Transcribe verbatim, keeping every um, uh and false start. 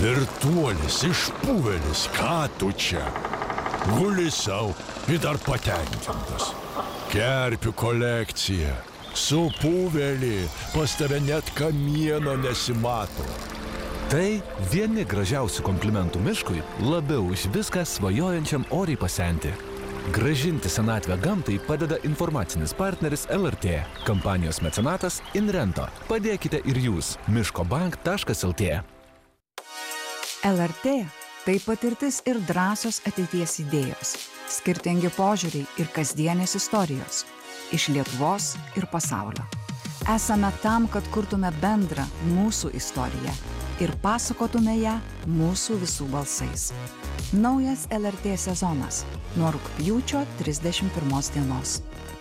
Virtuolis, išpūvelis, ką tu čia? Guli sau ir dar patenkintas. Kerpių kolekcija. Supūvelį, pas tave net kamieno nesimato. Tai vieni gražiausių komplimentų miškui, labiau už viską svajojančiam oriai pasenti. Grąžinti senatvę gamtai padeda informacinis partneris L R T. Kampanijos mecenatas Inrento. Padėkite ir jūs. miškobank taškas L T. L R T – tai patirtis ir drąsios ateities idėjos, skirtingi požiūriai ir kasdienės istorijos iš Lietuvos ir pasaulio. Esame tam, kad kurtume bendrą mūsų istoriją ir pasakotume ją mūsų visų balsais. Naujas L R T sezonas nuo rugpjūčio trisdešimt pirmos dienos.